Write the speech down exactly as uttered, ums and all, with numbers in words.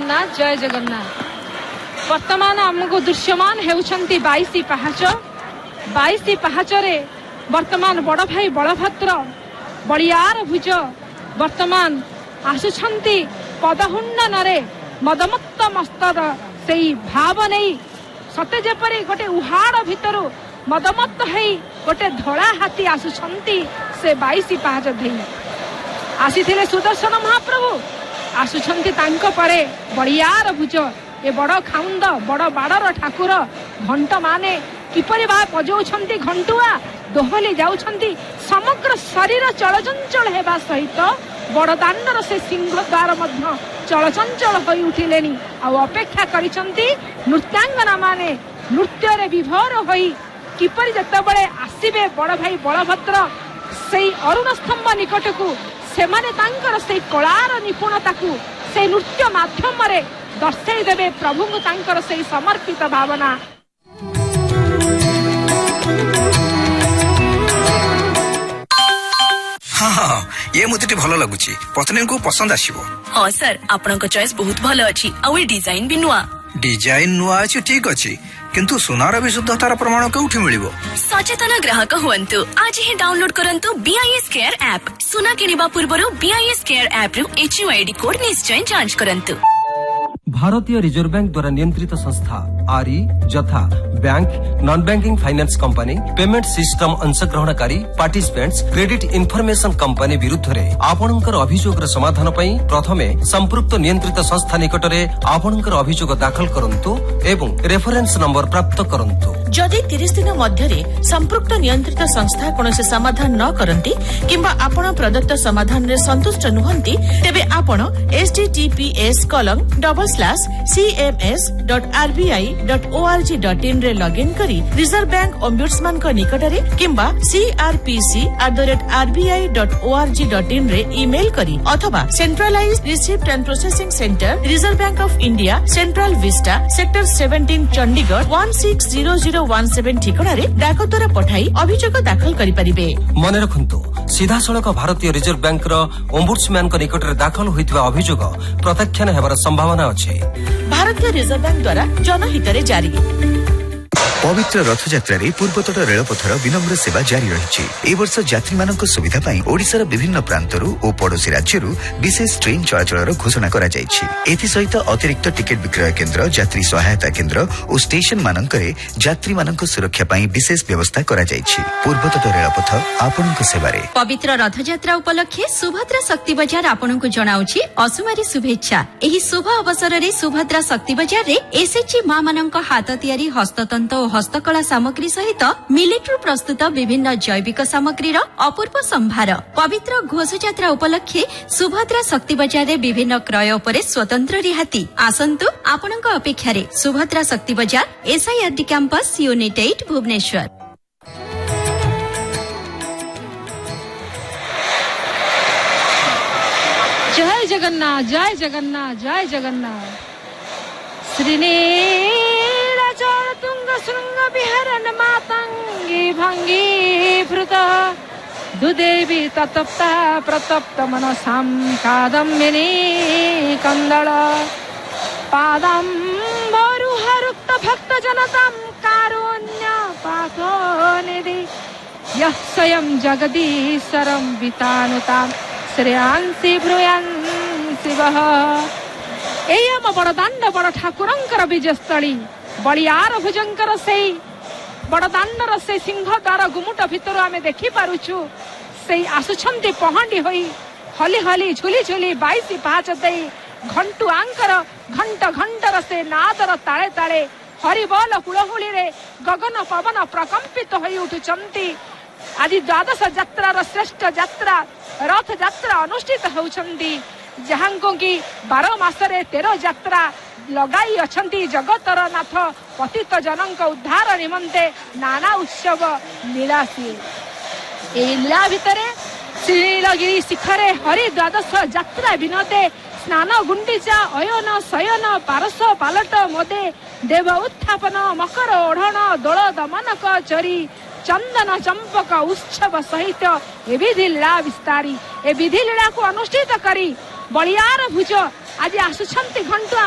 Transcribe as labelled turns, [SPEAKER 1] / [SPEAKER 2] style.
[SPEAKER 1] जगन्नाथ जय जगन्नाथ। वर्तमान आमको दृश्यमान हेउछंती बाईस पहाच बाईस पहाच रे वर्तमान बड़ भाई बलभद्र बलियार भुज वर्तमान आसुछंती पदहुंडन रे मदमत्त मस्तर से भाव नहीं सते जेपरी गोटे उहाड़ भितरु मदमत्त है गोटे धड़ा हाथी आसुछंती से बाईस पहाच धई आसीथिले सुदर्शन महाप्रभु आसुछंती तांको परे बलियार भुज ए बड़ खाउंद बड़ बाड़र ठाकुर घंट माने किपरि बा बजाउछंती घंटुआ दोहली जाउछंती समग्र शरीर चलचंचल हेबा सहित बड़ दांडर से सिंह द्वार मध्य चलचंचल होई उठिलेनी आ अपेक्षा करिसंती नृत्यांगना माने नृत्य रे विभोर होई किपरि जतबेले आसीबे बड़ भाई बलभद्र सेई अरुण स्तंभ निकटकू सेमाने तांकर से कलार निपुणता को से नृत्य माध्यम रे दर्शाई देबे प्रभु को तांकर से समर्पित भावना।
[SPEAKER 2] हाँ हाँ ये मुझे भल लगुची पत्नी को पसंद आसीबो।
[SPEAKER 3] हाँ सर आपनका चॉइस बहुत भल अछि आ ए डिजाइन भी नुआ
[SPEAKER 2] डिजाइन नुआ अछि ठीक अछि किंतु सुनार विशुद्धतार प्रमाण केउठी मिलिबो।
[SPEAKER 3] सचेतन ग्राहक हुअन्तु आज ही डाउनलोड करंतु बीआईएस केयर ऐप सुना किनिबा पूर्वरु बीआईएस केयर ऐप रु एचयूआईडी कोड निश्चय जांच करंतु।
[SPEAKER 4] भारतीय रिजर्व बैंक द्वारा नियंत्रित संस्था आरई जथा bank non banking finance company payment system अंशग्रहणकारी participants credit information company विरुद्ध रे आपणकर अभियोग समाधान पई प्रथमे संपृक्त नियंत्रित संस्था निकट रे आपणकर अभियोग दाखल करंतु एवं रेफरेंस नंबर प्राप्त करंतु।
[SPEAKER 5] जदि तीस दिन मध्यरे संपृक्त नियंत्रित संस्था कोनोसी समाधान न करंती किंबा आपण प्रदत्त समाधान रे संतुष्ट नुहंती तेबे आपण HTTPS column double slash CMS dot RBI dot ORG dot in रे लॉगिन करी रिजर्व बैंक ओम्बुड्समैन को निकटरे किंबा CrPC at the rate RBI dot ORG dot in रे ईमेल करी अथवा centralised receipt and processing centre reserve bank of India central Vista sector सत्रह चंडीगढ़ एक छह शून्य शून्य एक सात ठिकाना डाक द्वारा पठाई अभियोग दाखल करि परिबे।
[SPEAKER 4] मने रखंतु सीधा सड़क भारतीय रिजर्व बैंक रो ओम्बुड्समैन को निकट रे दाखल होइतबा अभियोग प्रत्याख्यान हेबार संभावना अछि।
[SPEAKER 5] भारतीय रिजर्व बैंक द्वारा जनहित रे जारी।
[SPEAKER 6] पवित्र रथयात्रा पूर्वतट रेलपथर विनम्र सेवा जारी रही। ए वर्ष यात्री मानक सुविधा पाई ओडिशार विभिन्न प्रांतरू और पड़ोसी राज्यरू विशेष ट्रेन चलाचल घोषणा करा जायछि। एथि सहित अतिरिक्त टिकेट विक्रय केन्द्र यात्री सहायता केन्द्र और स्टेशन मानकरे यात्री मानक सुरक्षा पाई विशेष व्यवस्था करा जायछि। पूर्वतट रेलपथ आपनक सेवारे।
[SPEAKER 7] पवित्र रथयात्रा उपलक्षे सुभद्रा शक्ति बजार आपनक जणाउछि असुमारी शुभेच्छा। एही शुभ अवसर रे सुभद्रा शक्ति बजार रे एसएचजी मां मानक हाथ तयारी हस्ततंत्र हस्तकला सामग्री सहित मिलिट्रु प्रस्तुत विभिन्न जैविक सामग्री अपूर्व संभार। पवित्र घोष यात्रा उपलक्षे सुभद्रा शक्ति बजार विभिन्न क्रय उपरे स्वतंत्र रिहाती आसंतु आपणक अपेक्षा सुभद्रा शक्ति बजार एसआईआरडी कैंपस यूनिट आठ भुवनेश्वर।
[SPEAKER 1] जय जगन्नाथ जय जगन्नाथ जय जगन्नाथ। श्रीने तुंग श्रृंग विहरन मातंगी भंगी भृत दुदेवी ततप्ता प्रतप्त मनसां कादम्बिनी कंदल पादम्बरुहरुक्त भक्त जनतां कारुण्य पाथो निधि यः स्वयं जगदीश्वरं वितानुतां श्रेयांसि ब्रूयान्सि वः। एयम बड़ दांड बड़ ठाकुरंकर विजयस्थली बलियार भुजंकर से बड़ दांडर से सिंह द्वार गुमुट भितर आमे देखि पारुछु से आसुछंती पहंडी होई हली हली झुली झुली बाईस पाँच दई घंटु आंकर घंट घंटर से नादर ताले ताले हरिबोल हुलहुली रे गगन पवन प्रकंपित होई उठुचंती। आज द्वादश यात्रार श्रेष्ठ यात्रा रथ यात्रा अनुष्ठित होउछंती जहांको की बारह मासरे तेरह यात्रा लगाई अछंती जगतर नाथ पतित जनक उद्धार निमंते नाना उत्सव लीलासी। ए लीला भितरे श्रीनीलगिरी शिखरे हरि द्वादश यात्रा विनोदे स्नान गुंडीचा अयन शयन पारस पालट मोदे देव उत्थापन मकर ओढ़ण दोल दमनक चरी चंदन चंपक उत्सव सहित ए विधि लीला विस्तारी ए विधि लीला को अनुष्ठित करी बलियार भुज आज आसुछंती घंटा